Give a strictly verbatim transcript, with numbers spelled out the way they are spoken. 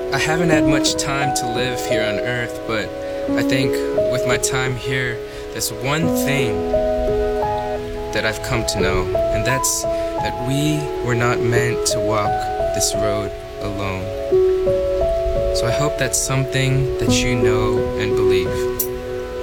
I haven't had much time to live here on Earth, but I think with my time here, there's one thing that I've come to know, and that's that we were not meant to walk this road alone. So I hope that's something that you know and believe.